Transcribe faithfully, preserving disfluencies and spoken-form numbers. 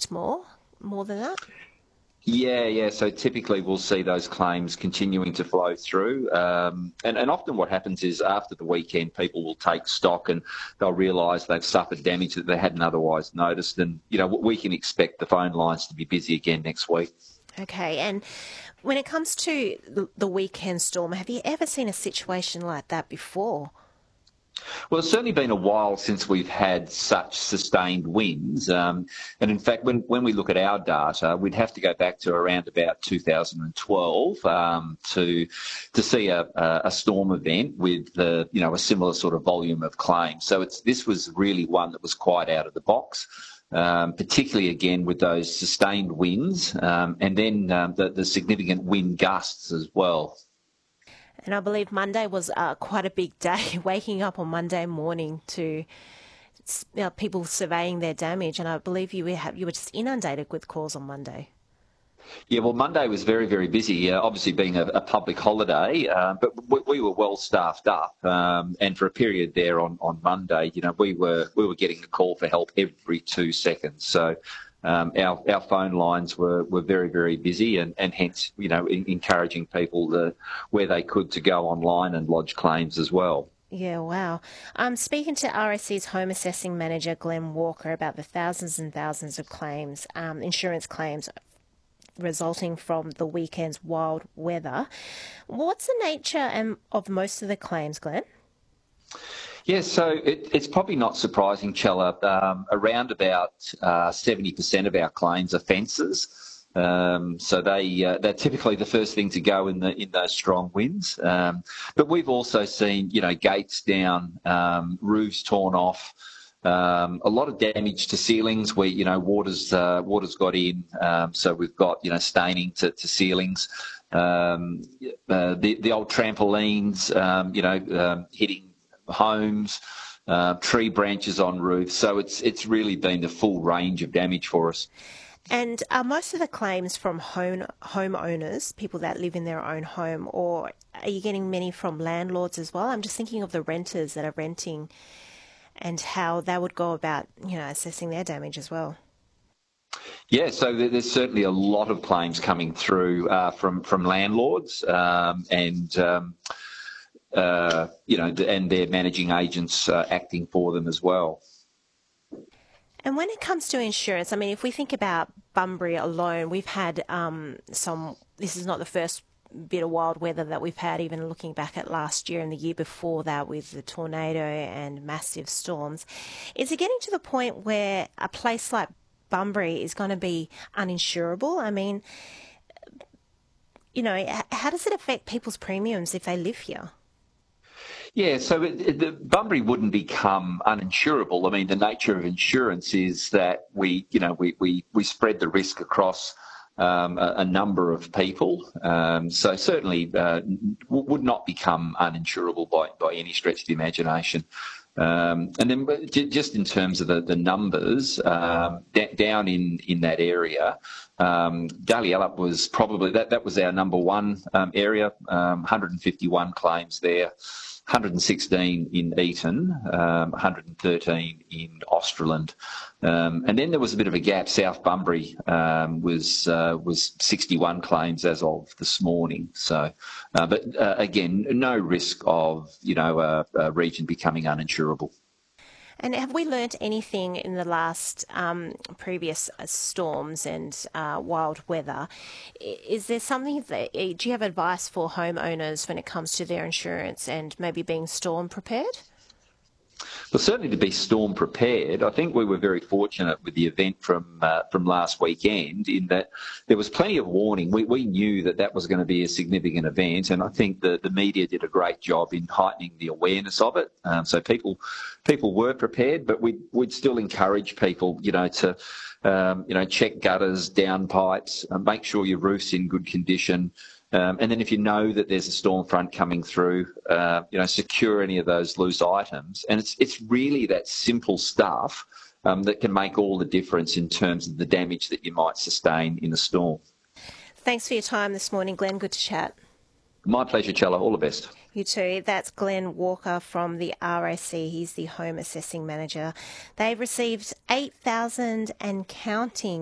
expect more, more than that? Yeah, yeah. So typically we'll see those claims continuing to flow through. Um, and, and often what happens is after the weekend, people will take stock and they'll realise they've suffered damage that they hadn't otherwise noticed. And, you know, we can expect the phone lines to be busy again next week. Okay, and when it comes to the the weekend storm, have you ever seen a situation like that before? Well, it's certainly been a while since we've had such sustained winds. Um, and in fact, when, when we look at our data, we'd have to go back to around about two thousand twelve um, to to see a, a storm event with uh, you know a similar sort of volume of claims. So it's this was really one that was quite out of the box. Um, particularly again with those sustained winds um, and then um, the, the significant wind gusts as well. And I believe Monday was uh, quite a big day, waking up on Monday morning to you know, people surveying their damage. And I believe you were, you were just inundated with calls on Monday. Yeah, well, Monday was very, very busy, uh, obviously being a, a public holiday, uh, but we, we were well staffed up. Um, and for a period there on, on Monday, you know, we were we were getting a call for help every two seconds. So um, our our phone lines were, were very, very busy and, and hence, you know, in, encouraging people to, where they could to go online and lodge claims as well. Yeah, wow. I'm speaking to R S C's Home Assessing Manager, Glenn Walker, about the thousands and thousands of claims, um, insurance claims resulting from the weekend's wild weather. What's the nature um, of most of the claims, Glenn? Yes, so it, it's probably not surprising, Chella. Um, around about uh, seventy percent of our claims are fences. Um, so they uh, they're typically the first thing to go in the in those strong winds. Um, but we've also seen you know gates down, um, roofs torn off. Um, a lot of damage to ceilings where, you know, water's, uh, water's got in. Um, so we've got, you know, staining to, to ceilings. Um, uh, the, the old trampolines, um, you know, um, hitting homes, uh, tree branches on roofs. So it's, it's really been the full range of damage for us. And are most of the claims from home homeowners, people that live in their own home, or are you getting many from landlords as well? I'm just thinking of the renters that are renting and how they would go about, you know, assessing their damage as well. Yeah, so there's certainly a lot of claims coming through uh, from from landlords um, and um, uh, you know, and their managing agents uh, acting for them as well. And when it comes to insurance, I mean, if we think about Bunbury alone, we've had um, some. This is not the first bit of wild weather that we've had, even looking back at last year and the year before that with the tornado and massive storms. Is it getting to the point where a place like Bunbury is going to be uninsurable? I mean, you know, how does it affect people's premiums if they live here? Yeah, so it, it, the Bunbury wouldn't become uninsurable. I mean, the nature of insurance is that we, you know, we, we, we spread the risk across um, a, a number of people. Um, so certainly uh, w- would not become uninsurable by, by any stretch of the imagination. Um, and then just in terms of the, the numbers, um, d- down in, in that area, um, Dalyellup was probably, that, that was our number one um, area, um, one hundred fifty-one claims there. one hundred sixteen in Eton, um, one hundred thirteen in Australand, um, and then there was a bit of a gap. South Bunbury um, was uh, was sixty-one claims as of this morning. So, uh, but uh, again, no risk of you know a, a region becoming uninsurable. And have we learnt anything in the last um, previous storms and uh, wild weather? Is there something that, do you have advice for homeowners when it comes to their insurance and maybe being storm prepared? Well, certainly to be storm prepared, I think we were very fortunate with the event from uh, from last weekend in that there was plenty of warning. We we knew that that was going to be a significant event, and I think the, the media did a great job in heightening the awareness of it. Um, so people people were prepared, but we we'd still encourage people, you know, to um, you know check gutters, downpipes, uh, make sure your roof's in good condition. Um, and then if you know that there's a storm front coming through, uh, you know, secure any of those loose items. And it's it's really that simple stuff um, that can make all the difference in terms of the damage that you might sustain in a storm. Thanks for your time this morning, Glenn. Good to chat. My pleasure, Chella. All the best. You too. That's Glenn Walker from the R A C. He's the Home Assessing Manager. They've received eight thousand and counting